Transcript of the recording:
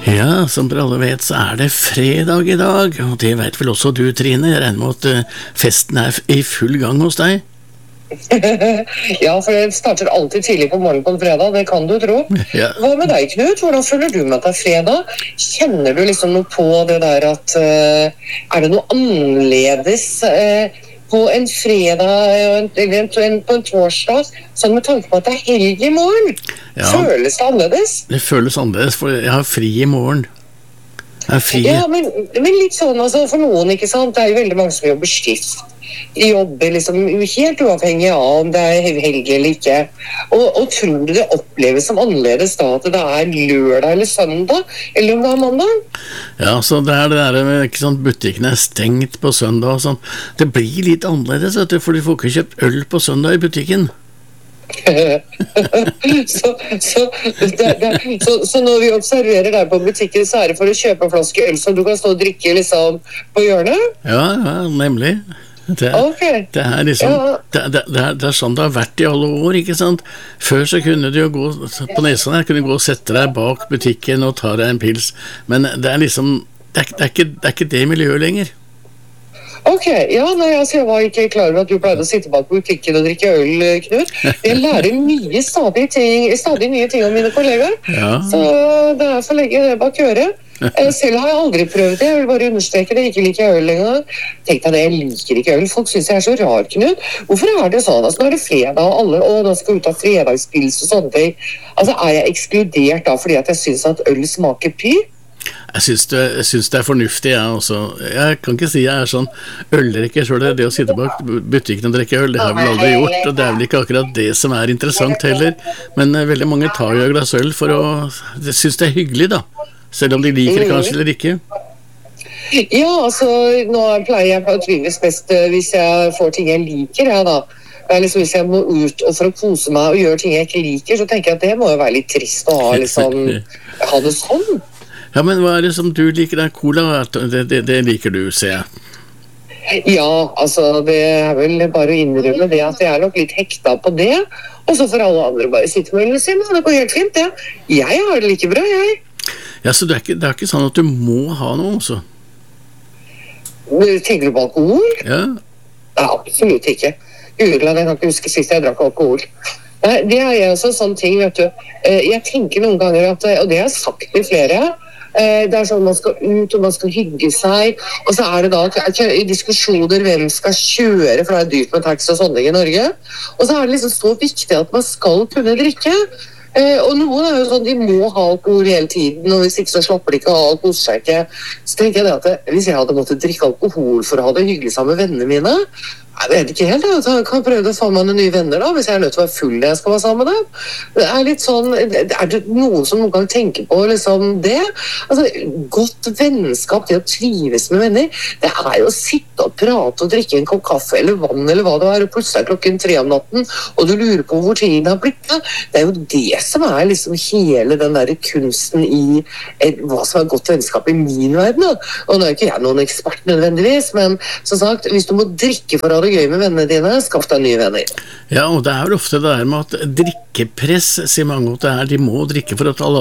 Ja, som dere alle vet så det fredag I dag, og det vet vel også du, Trine. Jeg regner med at festen I full gang hos deg. Ja, for det starter alltid tidlig på morgenen på en fredag, det kan du tro. Ja. Hva med deg, Knut? Hvordan føler du med at det fredag? Kjenner du liksom noe på det der at det noe annerledes på en fredag eller på en torsdag, sånn med tanke på at det helg I morgen? Ja, føles det annerledes? Det føles annerledes, for jeg har fri I morgen. Jeg har fri. Ja, men litt sånn, altså, for noen, ikke sant? Det jo veldig mange som jobber skift. De jobber liksom helt uavhengig av om det helg eller ikke. Og tror du det oppleves som annerledes da, at det lørdag eller søndag, eller om det mandag? Ja, så det det der med, ikke sant, butikkene stengt på søndag og sånn. Det blir litt annerledes, vet du, for du får ikke kjøpt øl på søndag I butikken. så når vi observerer der på butikken, så det for å kjøpe en flaske øl som du kan stå og drikke liksom på hjørnet? Ja, nemlig. Det liksom, det sånn det har vært I alle år, ikke sant? Før så kunne du jo gå på Nesene, kunne gå og sette deg bak butikken og ta deg en pils, men det liksom, det ikke det miljøet lenger. Ok, ja, nei, altså, jeg var ikke klar over at du pleide å sitte bak på butikken og drikke øl, Knut. Jeg lærer stadig nye ting om mine kollegaer, ja. Så det for lenge det bak øret. Selv har jeg aldri prøvd det, jeg vil bare understreke det, ikke liker øl engang. Tenk deg det, jeg liker ikke øl, folk synes jeg så rar, Knut. Hvorfor det sånn? Altså, nå det fredag, og alle, nå skal ut av fredagspils og sånne ting. Altså, jeg ekskludert da, fordi at jeg synes at øl smaker py? Jeg synes det fornuftig, jeg også. Jeg kan ikke si jeg sånn øldrikker selv, det å sitte bak butikken og drikke øl, det har jeg vel aldri gjort, og det vel ikke akkurat det som interessant heller, men veldig mange tar jo et glass øl for å synes det hyggelig da, selv om de liker det kanskje eller ikke. Ja, altså, nå pleier jeg å trives best hvis jeg får ting jeg liker, ja da. Liksom, hvis jeg må ut og for å kose meg og gjøre ting jeg ikke liker, så tenker jeg at det må jo være litt trist å ha, liksom, ha det sånn. Ja, men hva det som du liker deg? Cola, det liker du, ser jeg. Ja, altså, det vel bare å innrømme det at jeg nok litt hekta på det, og så for alle andre bare sitte med og si, men det går helt fint, ja. Jeg har det like bra, jeg. Ja, så det ikke sånn at du må ha noe, også? Tenker du på alkohol? Ja. Nei, absolutt ikke. Jeg kan ikke huske sist jeg drakk alkohol. Nei, det jeg også sånn ting, vet du. Jeg tenker noen ganger at, og det har jeg sagt til flere, det sånn man skal ut og man skal hygge seg, og så det da diskusjoner hvem skal kjøre, for det dyrt med taxi og sånne ting I Norge, og så det liksom så viktig at man skal kunne drikke, og noen jo sånn, de må ha alkohol hele tiden, og hvis ikke så slapper de ikke av og koser seg ikke, så tenker jeg det at hvis jeg hadde måttet drikke alkohol for å ha det hyggelig sammen med vennene mine, jeg vet ikke helt, jeg kan prøve å få meg noen nye venner da, hvis jeg nødt til å være full når jeg skal være sammen med dem. Det litt sånn, det noen som noen gang tenker på liksom det? Altså, godt vennskap, det å trives med venner, det jo å sitte og prate og drikke en kopp kaffe eller vann eller hva det og plutselig klokken 3 om natten, og du lurer på hvor tiden har blitt. Det jo det som liksom hele den der kunsten I hva som godt vennskap I min verden. Da. Og nå ikke jeg noen ekspert nødvendigvis, men som sagt, hvis du må drikke for å ha det gøy med vennene dine, skaff deg nye venner. Ja, og det vel ofte det der med at drikkepress, sier mange at de må drikke for at alle